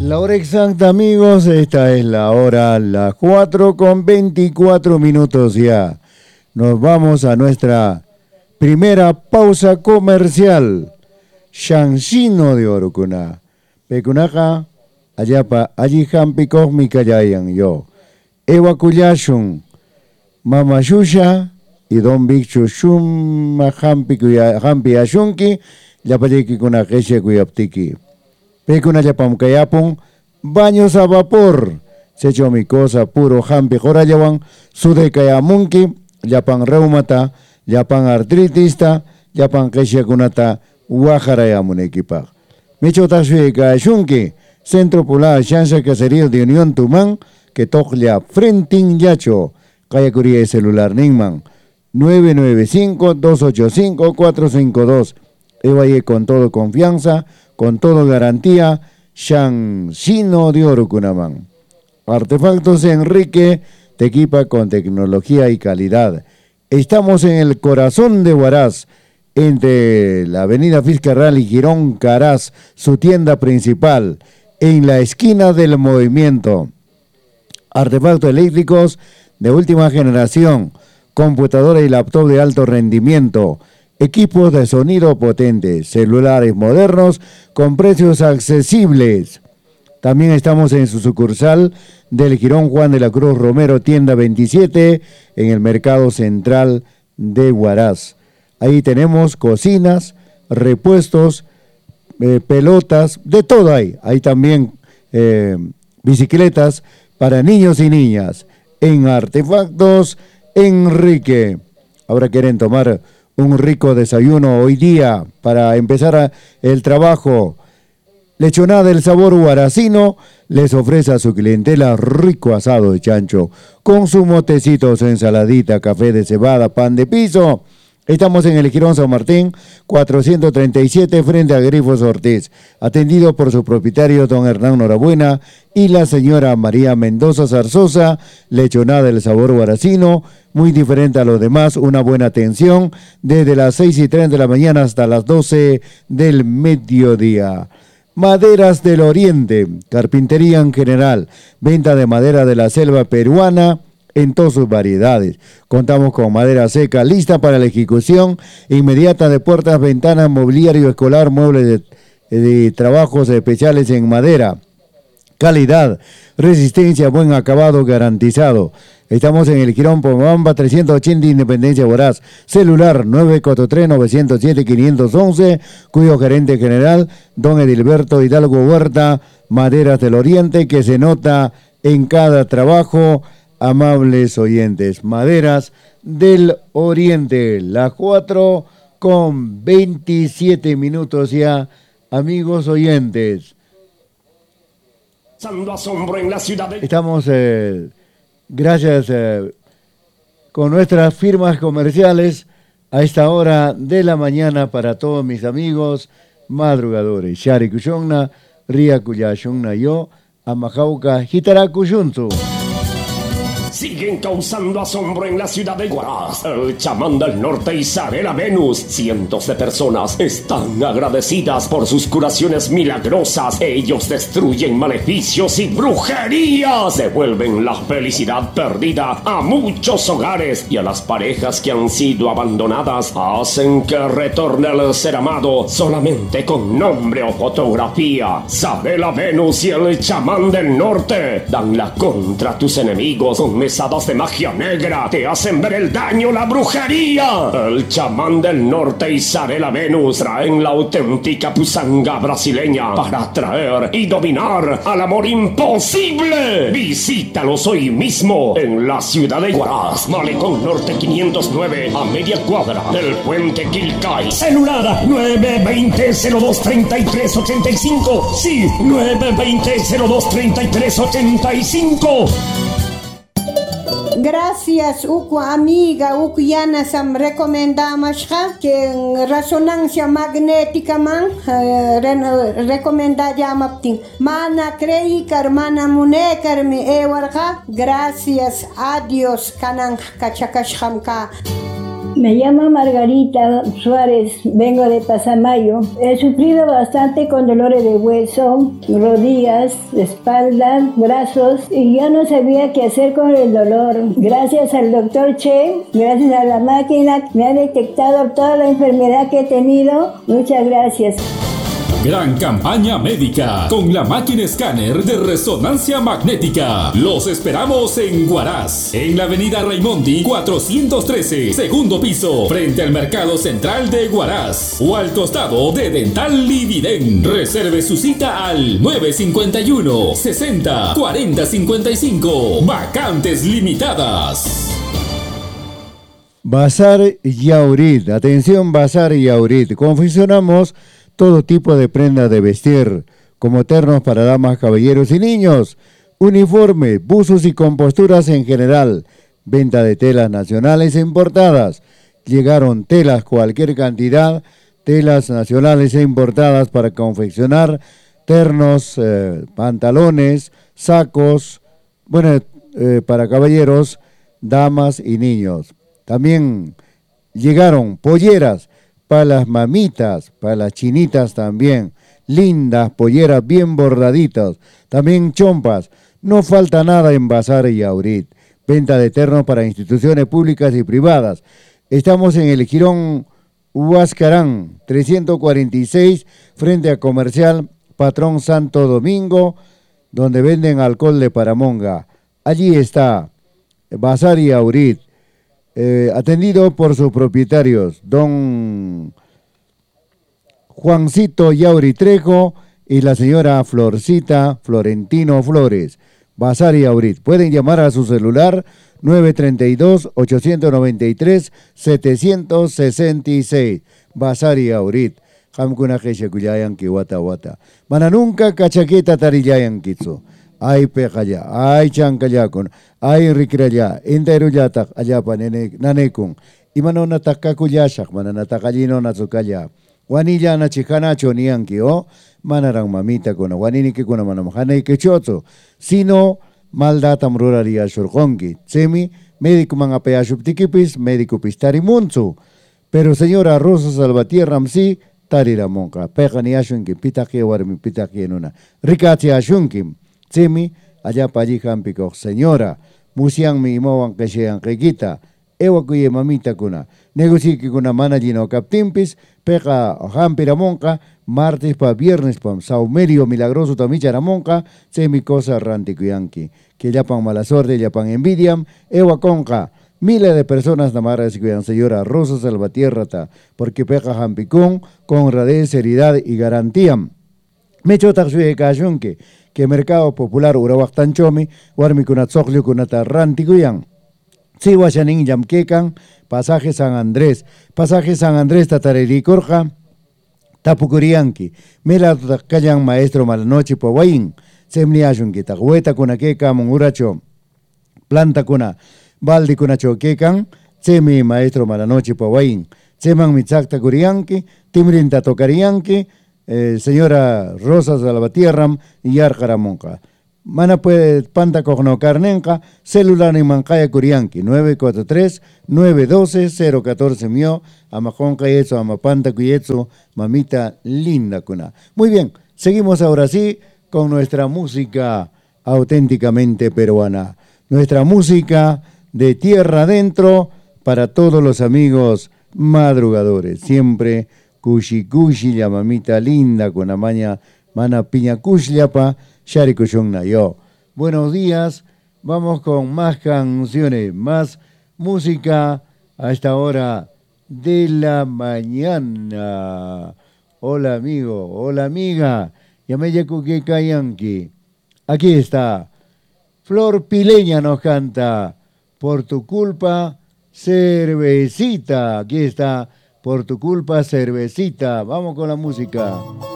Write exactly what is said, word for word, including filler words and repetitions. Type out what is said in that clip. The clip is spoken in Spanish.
La hora exacta, amigos, esta es la hora, las cuatro con veinticuatro minutos ya. Nos vamos a nuestra primera pausa comercial. Shansino de Orocuna. Pecunaja, Ayapa, allí Hampi Cósmica Yayan yo. Ewa Kuyashun, Mama Shusha y Don Bichu Shuma Hampi Hampi Ashunki, Yapayeki Kuna Keshe Kuyaptiki. Pecuna Yapam Kayapun, baños a vapor. Secho mi cosa puro Hampi Jorayawan, Sude Kayamunki, Yapan Reumata, Yapan Artritista, Yapan Keshe Kunata, Guajarayamunekipa. Micho Tashui Kayashunki, Centro Polar Chance Caserío de Unión Tumán, que toja Frentin Yacho, Kayakuria celular Ningman, nueve nueve cinco, dos ocho cinco, cuatro cinco dos. Evaye con todo confianza, con todo garantía, Shansino de Orocunaman. Artefactos Enrique te equipa con tecnología y calidad. Estamos en el corazón de Huaraz, entre la avenida Fiscarral y Girón Caraz, su tienda principal, en la esquina del movimiento. Artefactos eléctricos de última generación, computadora y laptop de alto rendimiento, equipos de sonido potentes, celulares modernos con precios accesibles. También estamos en su sucursal del Girón Juan de la Cruz Romero, tienda veintisiete, en el Mercado Central de Huaraz. Ahí tenemos cocinas, repuestos, eh, pelotas, de todo hay. Hay también eh, bicicletas para niños y niñas. En Artefactos Enrique. Ahora quieren tomar un rico desayuno hoy día para empezar a, el trabajo. Lechonada del sabor huaracino les ofrece a su clientela rico asado de chancho con sus motecitos, ensaladita, café de cebada, pan de piso. Estamos en el Girón San Martín, cuatrocientos treinta y siete, frente a Grifos Ortiz, atendido por su propietario don Hernán Norabuena y la señora María Mendoza Zarzosa. Lechonada del sabor huaracino, muy diferente a los demás, una buena atención desde las seis y treinta de la mañana hasta las doce del mediodía. Maderas del Oriente, carpintería en general, venta de madera de la selva peruana en todas sus variedades. Contamos con madera seca lista para la ejecución inmediata de puertas, ventanas, mobiliario escolar, muebles de, de trabajos especiales en madera. Calidad, resistencia, buen acabado garantizado. Estamos en el Girón Pomabamba trescientos ochenta, Independencia Huaraz. Celular nueve cuatro tres, nueve cero siete, cinco uno uno, cuyo gerente general, don Edilberto Hidalgo Huerta. Maderas del Oriente, que se nota en cada trabajo. Amables oyentes, Maderas del Oriente, las cuatro con veintisiete minutos ya, amigos oyentes. Estamos, eh, gracias, eh, con nuestras firmas comerciales a esta hora de la mañana para todos mis amigos madrugadores. Shari Kushonna, Ria Kuyashonna yo, Amajauca, Hitarakushuntu. Siguen causando asombro en la ciudad de Huaraz. El chamán del norte Isabela Venus. Cientos de personas están agradecidas por sus curaciones milagrosas. Ellos destruyen maleficios y brujerías. Devuelven la felicidad perdida a muchos hogares y a las parejas que han sido abandonadas. Hacen que retorne el ser amado solamente con nombre o fotografía. Isabela Venus y el chamán del norte dan la contra a tus enemigos con mesadas de magia negra, te hacen ver el daño, la brujería. El chamán del norte y Isabela Venus traen la auténtica pusanga brasileña para atraer y dominar al amor imposible. Visítalos hoy mismo en la ciudad de Huaraz, Malecón Norte quinientos nueve, a media cuadra del puente Quilcay. Celular nueve veinte, cero dos treinta y tres ochenta y cinco. Sí, nueve veinte, cero dos treinta y tres ochenta y cinco. Gracias, uku amiga, uku yana sam recomendamos que en resonancia magnética man uh, recomenda llamaptin. Mana crei mana munekar mi ewarga. Gracias a Dios kanan kachakashkamka. Me llamo Margarita Suárez, vengo de Pasamayo. He sufrido bastante con dolores de hueso, rodillas, espalda, brazos y ya no sabía qué hacer con el dolor. Gracias al doctor Che, gracias a la máquina, me ha detectado toda la enfermedad que he tenido. Muchas gracias. Gran campaña médica con la máquina escáner de resonancia magnética. Los esperamos en Huaraz, en la avenida Raimondi cuatrocientos trece, segundo piso, frente al Mercado Central de Huaraz, o al costado de Dental Lividen. Reserve su cita al nueve cinco uno, sesenta, cuarenta cincuenta y cinco. Vacantes limitadas. Bazar Yaurit, atención Bazar Yaurit, confeccionamos todo tipo de prenda de vestir, como ternos para damas, caballeros y niños, uniformes, buzos y composturas en general, venta de telas nacionales e importadas. Llegaron telas cualquier cantidad, telas nacionales e importadas para confeccionar ternos, eh, pantalones, sacos, bueno, eh, para caballeros, damas y niños. También llegaron polleras para las mamitas, para las chinitas también, lindas polleras bien bordaditas, también chompas, no falta nada en Bazar Yaurit, venta de ternos para instituciones públicas y privadas. Estamos en el Jirón Huascarán, trescientos cuarenta y seis, frente a Comercial Patrón Santo Domingo, donde venden alcohol de Paramonga. Allí está Bazar Yaurit. Eh, atendido por sus propietarios, don Juancito Yauri Trejo y la señora Florcita Florentino Flores. Bazar Yaurit. Pueden llamar a su celular nueve tres dos, ocho nueve tres, siete seis seis. Bazar Yaurit. Hamkuna Geshe Kuyayan Kiwata Wata. Mana nunca cachaqueta tarillayan kitsu. Ay pekaya, ay chankayakon, ay rikraya, interuyatak ayapa nanekun. Imano natakakuyashak, mana natakallino natsukaya. Wanilla na chikanacho nianki o, manarang mamita kuna, waniniki kuna manamhanay kechotso. Sino, maldatam ruraria shurkonki. Semi, médico mangapayashuptikipis, médico pistarimunzu. Pero señora Rosa Salvatierra Ramsi, tarira monka. Pekani ashunki, pitaki warmi pitaki enuna. Rikati ashunkim. Semi, allá pa allí jampiko, señora, musian mi imoan que sean requita, ewa kuye mamita kuna, negociki kuna manajino captimpis, peka jampira monka, martes pa viernes pa saumerio milagroso tamichara monka, semi cosa rantikuyanki, que yapan mala suerte, yapan envidiam, ewa conca, miles de personas namaras cuyan señora Rosa Salvatierra ta, porque peka jampicón, con honradez, seriedad y garantía. Me chotak suye kashunke, que Mercado Popular Urawak Tanchomi, Warmi Kunatzokliu Kunata Rantikuyan. Siwashanin Yamkekan, Pasaje San Andrés, Pasaje San Andrés Tatarerikorja, Tapukurianki, Mela Takayan Maestro Malanoche Pawain, Semniashunki, Tahueta Kunakeka Munguracho, Planta Kuna, Baldi Kunachokekan, Semi Maestro Malanoche Pawain, Seman Mitzakta Kurianki, Timrinta Tokarianki, Eh, señora Rosa Salvatierram y Yarjaramonca. Mana puede panta cogno carnenca, celular en Mancaya Curianqui, nueve cuatro tres, nueve uno dos, cero uno cuatro mio, amaconca y eso, amapanta cuyezo, mamita linda cuna. Muy bien, seguimos ahora sí con nuestra música auténticamente peruana. Nuestra música de tierra adentro para todos los amigos madrugadores. Siempre Kushi kushi la mamita linda con la maña mana piña kushliapa shari kushungna yo. Buenos días, vamos con más canciones, más música a esta hora de la mañana. Hola amigo, hola amiga, Yameya Kuke Kayanki. Aquí está, Flor Pileña nos canta, por tu culpa, cervecita. Aquí está, por tu culpa, cervecita. Vamos con la música.